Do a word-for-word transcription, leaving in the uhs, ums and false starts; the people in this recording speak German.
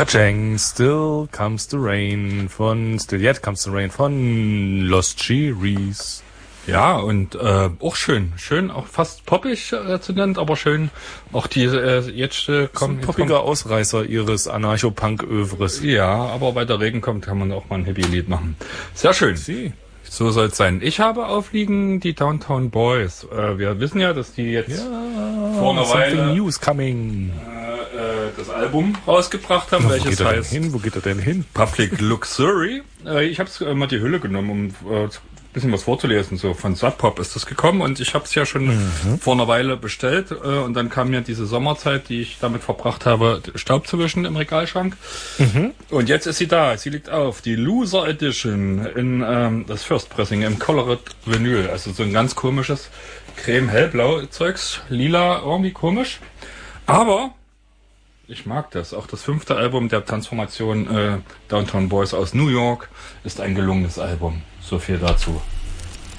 Kacheng, Still Comes the Rain von Still Yet Comes the Rain von Lost Cherries. Ja, und äh, auch schön. Schön, auch fast poppig äh, zu nennen, aber schön. Auch die äh, jetzt äh, kommen. Ein poppiger kommt, Ausreißer ihres Anarcho-Punk-Övres. Ja, aber weil der Regen kommt, kann man auch mal ein Hippie-Lied machen. Sehr schön. Sie. So soll es sein. Ich habe aufliegen die Downtown Boys. Äh, wir wissen ja, dass die jetzt ja, vor einer Weile News coming. Äh, äh, das Album rausgebracht haben, Na, welches wo geht heißt hin? Wo geht er denn hin? Public Luxury. Äh, ich habe äh, mal die Hülle genommen, um äh, bisschen was vorzulesen. So von Sub Pop ist das gekommen und ich habe es ja schon mhm. vor einer Weile bestellt äh, und dann kam mir diese Sommerzeit, die ich damit verbracht habe, Staub zu wischen im Regalschrank. Mhm. Und jetzt ist sie da. Sie liegt auf. Die Loser Edition in ähm, das First Pressing im Colored Vinyl. Also so ein ganz komisches Creme-Hellblau Zeugs. Lila, irgendwie komisch. Aber ich mag das. Auch das fünfte Album der Transformation äh, Downtown Boys aus New York ist ein gelungenes Album. So viel dazu.